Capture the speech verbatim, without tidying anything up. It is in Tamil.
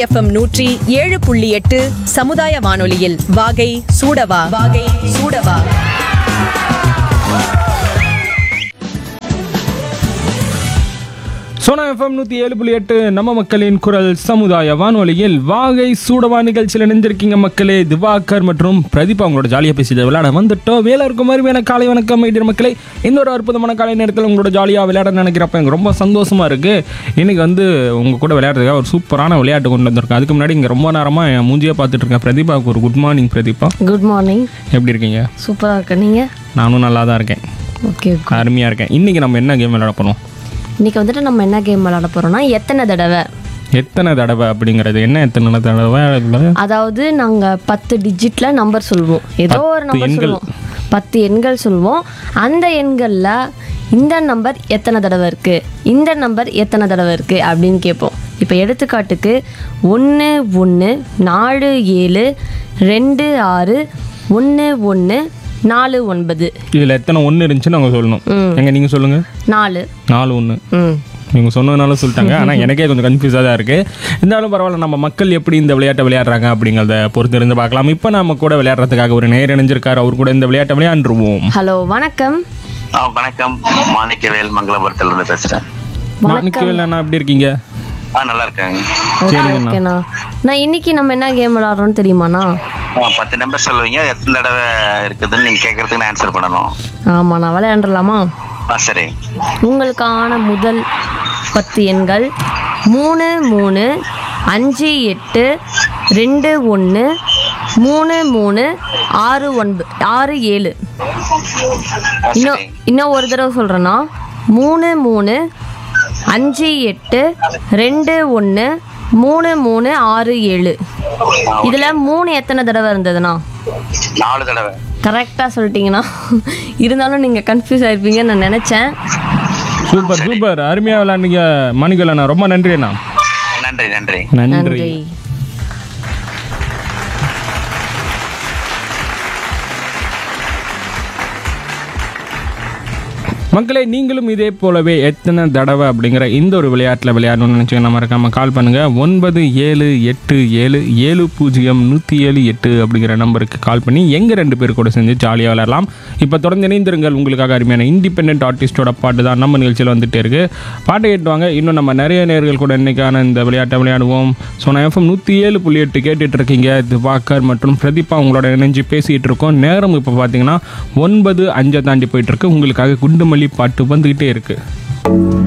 எஃப்எம் நூற்றி ஏழு புள்ளி எட்டு சமுதாய வானொலியில் வாகை சூடவா வாகை சூடவா. சோனா எஃப்எம் நூற்றி ஏழு புள்ளி எட்டு நம்ம மக்களின் குரல் சமுதாய வானொலியில் வாகை சூடவா நிகழ்ச்சியில் இணைந்திருக்கீங்க மக்களே. திவாகர் மற்றும் பிரதீபா அவங்களோட ஜாலியாக பேசிட்டு விளையாட வந்துட்டோம். வேலை இருக்கும் மாதிரி காலை வணக்கம் மைடியர் மக்களே. இந்த ஒரு அற்புதமான காலை நேரத்தில் உங்களோட ஜாலியாக விளையாட நினைக்கிறப்ப எனக்கு ரொம்ப சந்தோஷமாக இருக்குது. இன்றைக்கி வந்து உங்கள் கூட விளையாடுறதுக்காக ஒரு சூப்பரான விளையாட்டு கொண்டு வந்திருக்கேன். அதுக்கு முன்னாடி இங்கே ரொம்ப நேரமாக என் மூஞ்சியாக பார்த்துட்டு இருக்கேன். பிரதீபாவுக்கு ஒரு good morning. Pratibha good morning. எப்படி இருக்கீங்க? சூப்பராக இருக்கேன். நீங்கள்? நானும் நல்லா தான் இருக்கேன். ஓகே, அருமையாக இருக்கேன். இன்றைக்கி நம்ம என்ன கேம் விளையாட போகிறோம்? இன்றைக்கி வந்துட்டு நம்ம என்ன கேம் விளையாட போகிறோம்னா எத்தனை தடவை. எத்தனை தடவை அப்படிங்கிறது என்ன? எத்தனை தடவை? அதாவது நாங்கள் பத்து டிஜிட்டில் நம்பர் சொல்லுவோம். ஏதோ ஒரு நம்பர் சொல்லுவோம். பத்து எண்கள் சொல்லுவோம். அந்த எண்களில் இந்த நம்பர் எத்தனை தடவை இருக்குது, இந்த நம்பர் எத்தனை தடவை இருக்குது அப்படின்னு கேட்போம். இப்போ எடுத்துக்காட்டுக்கு ஒன்று ஒன்று நாலு ஏழு ரெண்டு ஆறு ஒன்று ஒன்று நாலு ஒன்பது. இதில் எத்தனை ஒன்று இருந்துச்சுன்னு அவங்க சொல்லணும். எங்க நீங்கள் சொல்லுங்கள். நாலு நாலு ஒன்று. ம் நீங்கள் சொன்னதுனால சொல்லிட்டாங்க. ஆனால் எனக்கே கொஞ்சம் கன்ஃபியூஸாக தான் இருக்குது. இருந்தாலும் பரவாயில்ல, நம்ம மக்கள் எப்படி இந்த விளையாட்டை விளையாடுறாங்க அப்படிங்கிறத பொறுத்து இருந்து பார்க்கலாம். இப்போ நம்ம கூட விளையாடுறதுக்காக ஒரு நேர் இணைஞ்சிருக்காரு. அவர் கூட இந்த விளையாட்டை விளையாண்டுருவோம். ஹலோ, வணக்கம். வணக்கம், மாணிக்கவேல் மங்களபுரத்துல இருந்து பேசுறேன். மாணிக்கவேல் அண்ணா, எப்படி இருக்கீங்க? ஆ, நல்லா இருக்காங்க. ஓகேண்ணா. நான் இன்னைக்கு நம்ம என்ன கேம் விளையாடுறோம்னு தெரியுமாண்ணா? பத்து நம்பர் சொல்லுவீங்க, எத்தனை தடவை இருக்குதுன்னு நீங்க கேட்கறதுக்கு ஆன்சர் பண்ணணும். ஆமா, நான் விளையாண்டுலாமா? ஆ, சரி. உங்களுக்கான முதல் பத்து எண்கள் மூணு மூணு அஞ்சு எட்டு ரெண்டு ஒன்று மூணு மூணு ஆறு ஒன்பது ஆறு ஏழு. இன்னும் இன்னும் ஒரு தடவை சொல்கிறேன்னா, மூணு மூணு அஞ்சு எட்டு ரெண்டு ஒன்று மூணு மூணு ஆறு ஏழு. இதில் மூணு எத்தனை தடவை இருந்ததுண்ணா? நாலு தடவை. கரெக்டாக சொல்லிட்டீங்கண்ணா. இருந்தாலும் நீங்கள் கன்ஃபியூஸ் ஆயிருப்பீங்கன்னு நான் நினச்சேன். சூப்பர் சூப்பர், அருமையாக விளையாடுங்க மாணிக்கவேல் அண்ணா. ரொம்ப நன்றி அண்ணா. நன்றி நன்றி நன்றி. மக்களே, நீங்களும் இதே போலவே எத்தனை தடவை அப்படிங்கிற இந்த ஒரு விளையாட்டில் விளையாடணும்னு நினச்சிங்கன்னா மறக்காம கால் பண்ணுங்கள். ஒன்பது ஏழு எட்டு ஏழு ஏழு பூஜ்ஜியம் நூற்றி ஏழு எட்டு அப்படிங்கிற நம்பருக்கு கால் பண்ணி எங்கள் ரெண்டு பேர் கூட செஞ்சு ஜாலியாக விளையாடலாம். இப்போ தொடர்ந்து இணைந்திருங்கள். உங்களுக்காக அருமையான இண்டிபெண்டன்ட் ஆர்டிஸ்டோட பாட்டு தான் நம்ம நிகழ்ச்சியில் வந்துகிட்டே இருக்குது. பாட்டை கேட்டுவாங்க. இன்னும் நம்ம நிறைய நேர்கள் கூட இன்றைக்கான இந்த விளையாட்டை விளையாடுவோம். ஸோ நான் எஃப்எம் நூற்றி ஏழு புள்ளி எட்டு கேட்டுட்டு இருக்கீங்க. திவாகர் மற்றும் பிரதீபா உங்களோட இணைஞ்சு பேசிகிட்டு இருக்கோம். நேரம் இப்போ பார்த்தீங்கன்னா ஒன்பது அஞ்சை தாண்டி போயிட்டுருக்கு. உங்களுக்காக குண்டுமல்லி பாட்டு வந்துக்கிட்டே இருக்கு.